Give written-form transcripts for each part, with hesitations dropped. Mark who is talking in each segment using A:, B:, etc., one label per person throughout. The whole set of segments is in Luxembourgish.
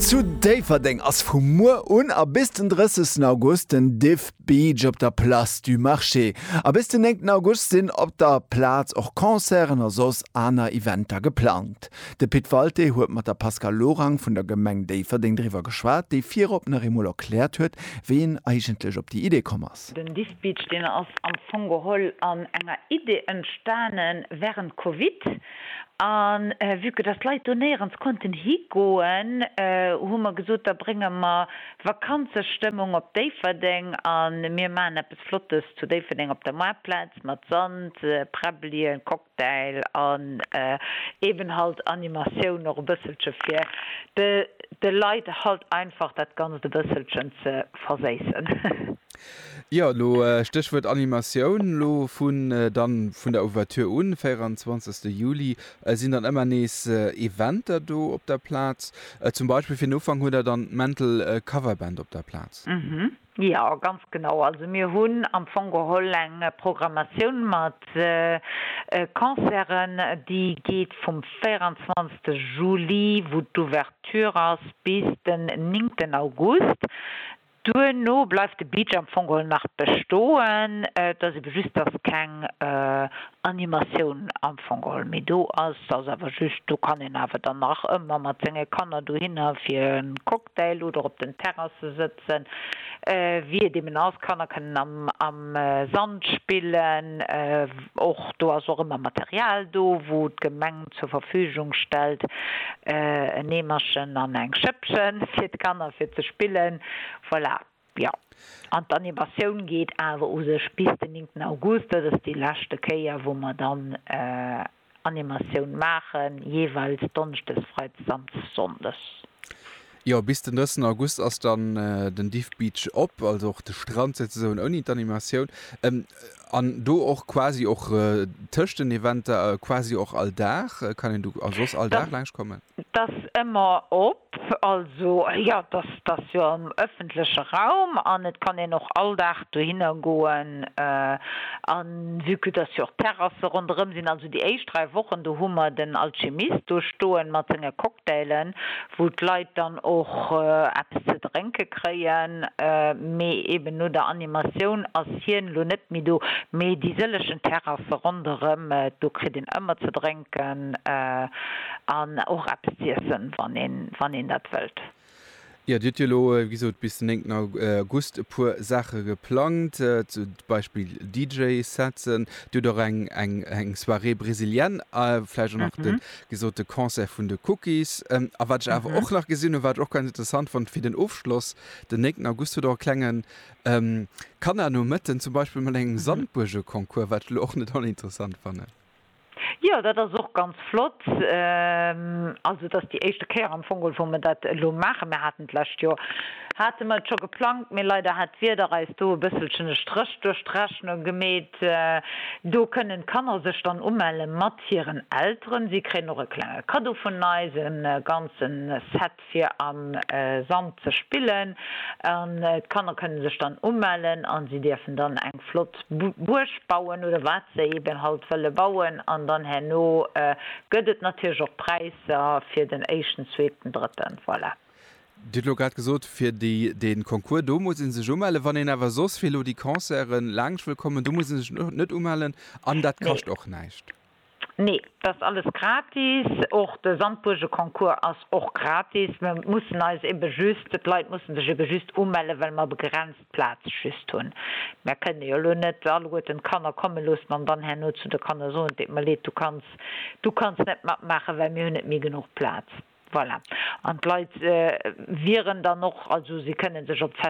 A: Zu Daverdeng ass vum Moer un a bis den 30. August den Div Beach op der Place du Marché. A bis den 9. August sinn op der Platz och Konzern a sos aner Eventer geplant. De Piet Walte huet mat der Pascal Lorang vun der Gemeng Daverdeng drwer geschwart, déi 4 opner Remol erklärt huet, wen eigentlech op die Idee kommers.
B: Den Div Beach den ass am Fongeholl an enger Idee entstanen während Covid. An wieke das Leiit donierens konnten hi goen, hummer gesot, da bringe ma Vakanzestimmung op Daverdeng an mir man es Flottes zu Daverdeng op der Marktplatz, mat Sand, Prablien, Cocktail an eben halt Animationun noch bësselche fir. De Leiit halt einfach dat ganze Bësselchen ze verseessen.
C: Ja, lo Stichwort Animation, lo dann vun der Ouverture un 24. Juli sind dann immer nees Eventer do op der Platz. Zum Beispiel fir Ufang huet dann Mental Coverband op der Platz.
B: Mhm. Ja, ganz genau. Also mir hunn am Fongeholl eng Programmation mat Konzern, die geht vom 24. Juli, wo d'Ouverture ass bis den 9. August. No bleibt de Beach am Fongeholl nach bestoen, dat se just as keng Animationun am Fongeholl me do ass awer just du kann en awer danach ëmmer mat zinge kannner du hinne fir en Cocktail oder op den Terrasse sitzen. Wie de aus kann können am Sand spielen, och du as auch immer Material do, wo d Gemeng zur Verfügung stellt, Nemerschen an eng Schëppchen, fir kannner fir ze spillen. Voilà. Ja. An die Animation geht awer use bis den 9. August, das ist die lachte Keier, wo man dann Animation machen, jeweils Donnerstags, Freitags, Samstags, Sonntags.
C: Ja, bis den 1. August ass dann den Div Beach op, also auch de Strand so ohne Animation. An do auch quasi auch töchten Eventer quasi auch alldach, kann du also alldach lang kommen? Das
B: immer op, also ja, das ja im öffentlichen Raum, an et kann noch alldach du hingoen an wie das ja Terrasse rundherum sind, also die 3 Wochen du hummer den Alchemist durchstoen mat Cocktailen, wo Leiit dann auch Apps zu trinke kreien, me eben nur der Animation as hier lo net mi du me die sellechen Terrasse rundherum, du kriegst den immer zu trinken an auch absetzen, wann in dat Welt.
C: Ja, Ditlo wieso bis den 9. August pur Sache geplant, zum Beispiel DJ-Setzen, du doch eng Soiree Brasilien, vielleicht auch noch den gesote Konzert von den Cookies. Aber was ich aber auch noch gesehen habe, war auch ganz interessant von für den Aufschluss, den 9. August du doch klingen, kann er nur mitten zum Beispiel mal einen Sandburge-Konkurs, was ich auch nicht interessant fand.
B: Ja, das ist auch ganz flott. Also, das ist die erste Kehr am Fongeholl, wo wir das machen. Wir hatten letztes Jahr schon geplant, mir leider hat wieder so ein bisschen Strich durch die Rechnung gemäht. Da können Kanner sich dann ummelden mit ihren Eltern. Sie kriegen noch ein kleines Kado von uns, ein ganzes Set für am Sand zu spielen. Und Kanner können sich dann ummelden und sie dürfen dann ein flott Bursch bauen oder was sie eben halt wollen bauen. Und dann gibt es natürlich auch Preise für den 1., 2., 3. Voilà.
C: Du hast gerade gesagt, für den Konkurs, du musst sich ummelden, wenn ihr aber so viele die Konzerne lang willkommen, du musst dich nicht ummelden, und das kostet auch nichts.
B: Nee, das ist alles gratis. Auch der Sandburge-Konkurs ist auch gratis. Wir mussten also eben just, die Leute mussten sich eben just ummelden, weil wir begrenzt Platz just tun. Wir können ja nicht alle guten Kanner kommen lassen und dann nur zu der Kanner so, und du kannst nicht machen, weil wir nicht mehr genug Platz. Voilà. Und die Leute wären dann noch, also sie können sich auf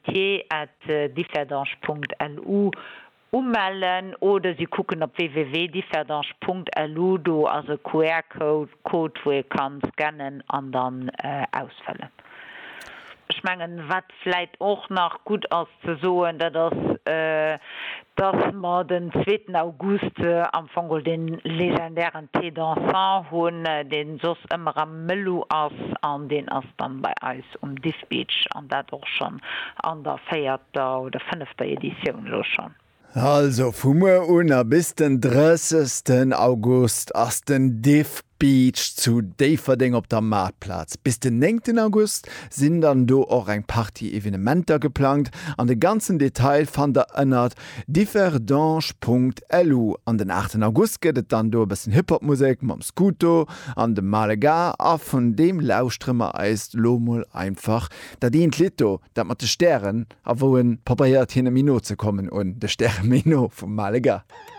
B: festivité@differdange.lu ummelden oder sie gucken auf www.differdange.lu, do also QR-Code, wo ihr kann scannen und dann ausfüllen. Ich meine, was vielleicht auch noch gut auszusagen, dass wir den 2. August am Fongeholl den legendären Thé dansant haben, den sonst immer am Mellu ist, und den ist dann bei uns Div Beach, und das auch schon an der 4. oder 5. Edition los schon.
A: Also vum Moer un bis den 30. August ass den Div Beach zu Daverding op der Marktplatz. Bis den 9. August sind dann do auch eng Party-Evenementer geplant. An den ganzen Detail fand der ënnert differdange.lu. An den 8. August gehtt dann do bisschen Hip-Hop-Musik mam Scuto, an dem Malaga, a von dem Lausströmer eist Lomol einfach. Da dient Lito, dat mat de Sternen, a woen probiert hin Mino zu kommen und de Sterne Mino vom Malaga.